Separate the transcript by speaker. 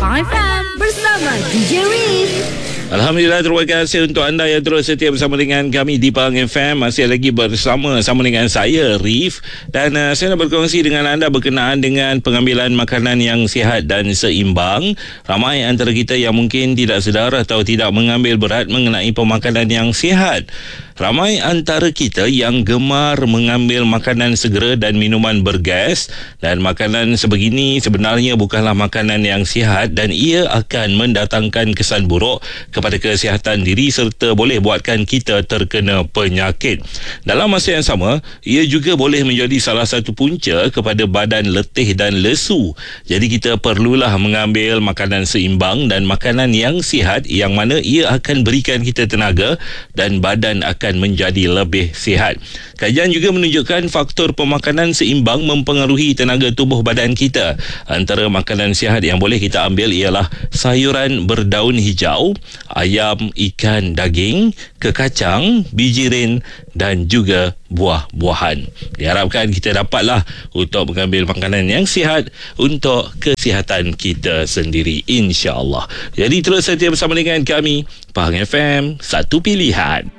Speaker 1: Pahang FM bersama DJ Reef.
Speaker 2: Alhamdulillah, terima kasih untuk anda yang terus setia bersama dengan kami di Pahang FM. Masih lagi bersama dengan saya, Reef. Dan saya nak berkongsi dengan anda berkenaan dengan pengambilan makanan yang sihat dan seimbang. Ramai antara kita yang mungkin tidak sedar atau tidak mengambil berat mengenai pemakanan yang sihat. Ramai antara kita yang gemar mengambil makanan segera dan minuman bergas, dan makanan sebegini sebenarnya bukanlah makanan yang sihat dan ia akan mendatangkan kesan buruk kepada kesihatan diri serta boleh buatkan kita terkena penyakit. Dalam masa yang sama, ia juga boleh menjadi salah satu punca kepada badan letih dan lesu. Jadi kita perlulah mengambil makanan seimbang dan makanan yang sihat yang mana ia akan berikan kita tenaga dan badan akan menjadi lebih sihat. Kajian juga menunjukkan faktor pemakanan seimbang mempengaruhi tenaga tubuh badan kita. Antara makanan sihat yang boleh kita ambil ialah sayuran berdaun hijau, ayam, ikan, daging, kekacang, bijirin dan juga buah-buahan. Diharapkan kita dapatlah untuk mengambil makanan yang sihat untuk kesihatan kita sendiri, insya-Allah. Jadi terus setia bersama dengan kami, Pahang FM, satu pilihan.